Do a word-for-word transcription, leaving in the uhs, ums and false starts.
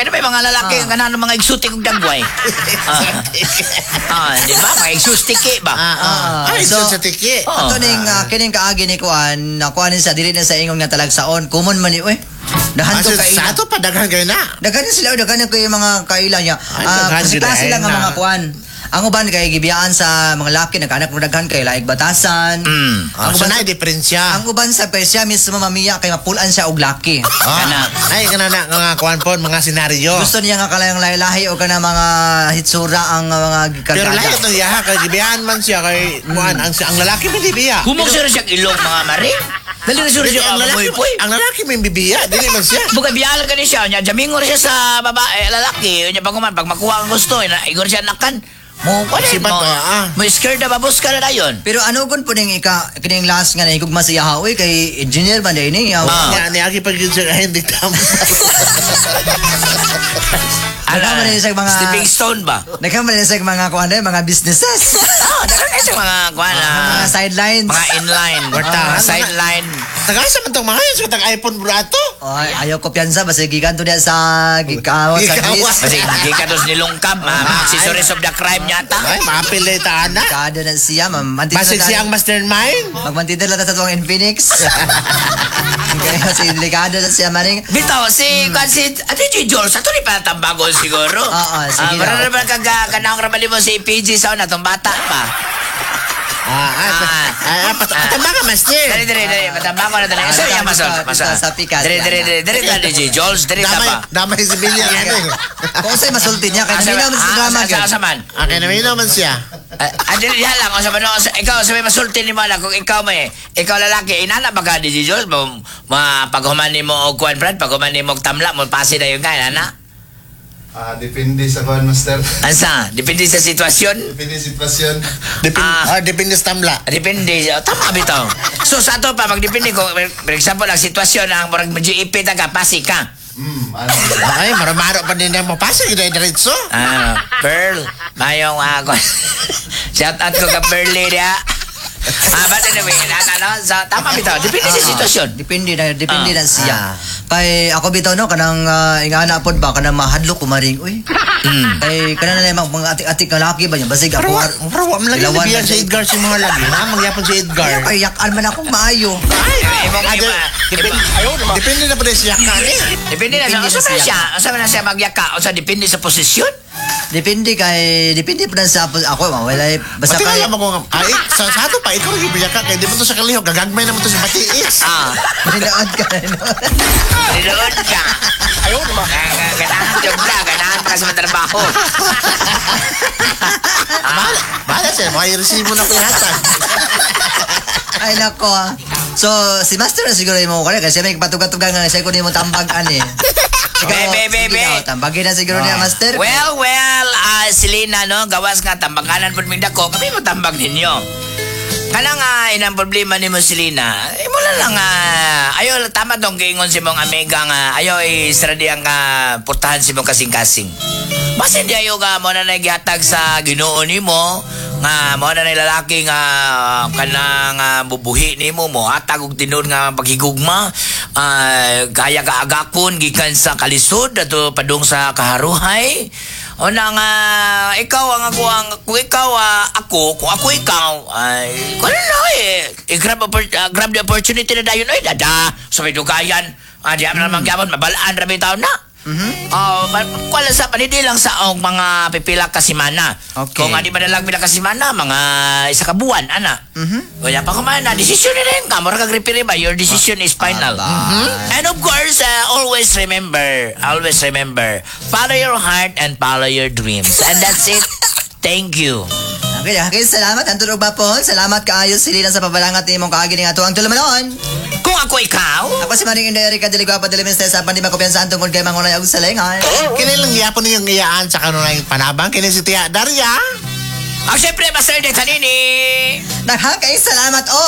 kaya may mga lalaki ang kanan mga exotic ug dagway. Ah, di ba? Mga exotic ba? Ah, ah. Ay, so, sa tiki. Oh. Ato ning uh, kining kaagi ni kuan, na kuan sa dili na sa ingon nga talagsaon. Common man ni oy. Dahan to kay sa ato pa daghan kayo na. Daghan sila, daghan kayo mga kaila niya. Ah, kasi klase lang ang mga kuan. Ang uban kay gibiyaan sa mga laki nagkaanak mo daghan kay laig batasan. Mm. Ang Oh, so uban na diferensya. Ang uban sa pesya mismo mamiya kay mapulan siya og laki. Kana. Ay kana na nga kuan pon mga senaryo. Gusto niya nga kalayang lahi o kana mga hitsura ang mga gikargada. Pero lahi to yaha kay gibiyaan man siya kay kuan ang ang lalaki man bibiya. Humog siya siyang ilong mga mari. Dali na siya siya ang lalaki. Ang lalaki man bibiya, dili man siya. Buka biyalan ka ni siya, nya jamingor siya sa babae, lalaki, nya paguman pag makuha ang gusto, ina igor siya nakan. Mo ko Si mo. Bato, ah. Mo scared na babos ka na dayon. Pero ano kun po ning ika kining last nga nahigugma sa yahawi kay engineer man day ni yahawi. Ah. Ni agi pag siya hindi tama. Nagkama rin sa mga stepping stone ba? Nagkama rin sa mga kuan mga businesses. Ah, dagan sa mga kuan mga sidelines. mga inline, Warta, mga sideline. Tagasa man tong mga yun sa tag iPhone brato. Ay, ayaw ko piyansa basta gikan to diya sa gikawat sa Gikawat. gis. Kasi gikatos nilungkab, mga accessories of the crime yata. Ay, mapilay ta ana. Kada na siya, mamantin Basig siya ang mastermind. magmantin na sa tuwang Infinix. Kaya si delikado na siya maning. Bitaw, si, kan si, ate si George, ato ni patambagon siguro. Oo, sige Ah, para daw. naman kag kanang ramali mo si P G sa una, tong bata pa. Ah, ah, ah, patamba ka master. Dali, dali, dali, patambagon na dali. Saan yung masol? Masol. Sa pikas. Dali, dali, dali, dali, dali, si George, dali ka Damay, pa. damay si Bilya ano eh. Kung sa'y masulti niya, kaya Asa naminaw man sa ah, drama. asa- asa man? Ah, kaya namin naman siya. Ah, dili diha lang, sa mano, ikaw sa may masulti ni mo lang kung ikaw may, ikaw lalaki, inana ba ka di si George? Ma- Mapaghuman ni mo og kuan friend, paghuman ni mo og tamla, mo pasi na yung kaya, ana? Ah, depende sa kuan master. Ansa? Depende sa sitwasyon. Depende sa sitwasyon. Depende, Ah. ah, depende sa tamla. Depende. Oh, tama bitaw. So sa ato pa, magdepende kung, for example, ang sitwasyon, ang murag medyo ipit ka, pasi ka. Hmm, ano? Ay, marumaro pa din na mo. Pasig na diretso. Ah, Pearl, mayong ako. Shout out ko ka Pearly dia. Ah, but anyway, ano, ano, sa, tama bitaw. Depende sa sitwasyon. Depende na, depende Ah, na siya. ah. Kay ako bitaw no kanang uh, ingana pod ba kanang mahadlok kumaring uy. Hmm. Kay kanang na mga atik-atik nga laki ba niya basig Pero ako. wa, pero wa man lagi Ilawan nabiyan na sa siya. Edgar si mga lagi. Ha, magyapon si Edgar. Kaya payakan man akong maayo. Ay, ibang Ah, iba. Depende, Iba. depende na pa rin siya ka eh. Depende na Depende sa, na sa siya. siya. Sa na siya magyaka. O sa depende sa posisyon. Depende kay depende pa sa ako wala basta Pati kay alam mo kung, ay, sa, sa ato pa, ikaw rin biya ka. Kaya di mo to sa kalihog. Gagagmay naman to sa batiis. Ah, Dinood ka no. niloon ka. Ayaw naman. Ganahan yung na. Ganahan pa sa trabaho. Bahala, bahala siya. Mga i-receive mo na pinatan. Ay nako. ah. So si Master na siguro mo kaya kasi may patugatugan nga siya ko nimo tambag ani. Be, be, be, be. Tambagin na siguro niya Master. Well, well, ah, Selena, no? Gawas nga, tambanganan po minda ko. Kami mo tambag ninyo. Kanang nga, inang problema ni mo, Selena. Eh, mula lang, ah, ayaw, tama tong kaingon si mong amiga nga, ayaw, isradi ang uh, putahan si mong kasing-kasing. Basta hindi ayaw ka, mo na nagihatag sa ginoo ni mo, nga, mo na lalaki nga, kanang uh, bubuhi ni mo, mo hatag og tinud nga paghigugma, uh, kaya kaagakon, gikan sa kalisod, ato padung sa kaharuhay, o na nga, ikaw ang ako, ang, kung ikaw uh, ako, kung ako ikaw, ay, kung ano na eh, i-grab, oppor- uh, grab the opportunity na dayon, ay, dada, sa may dugayan, ah, di naman magyamon, mabalaan, rabi tao na. Mhm. Oh, uh, wala sa panidi lang sa og mga pipila ka semana. Okay. Kung adi madalag pila ka semana, mga isa ka buwan, ana. Mhm. Kaya pa kumana, decision na rin ka. Mura kag referee ba? Your decision is final. Aba. Mhm. And of course, uh, always remember, always remember, follow your heart and follow your dreams. And that's it. Thank you. Okay, okay, salamat ang tulog ba po? Salamat kaayo Selena sa pabalangat nimong kaagi ning ato ang tulamanon. Kung ako ikaw, Ako si Maring Inday Erika Deligua pa dilimin sa pandi makumpiyansa tungkol kay mangunay og salengan. Kinilang yapon niyong iyaan sa kanunay panabang. Kini si Tia Daria. ang siyempre, Master De Kanini. Naghakay salamat oh.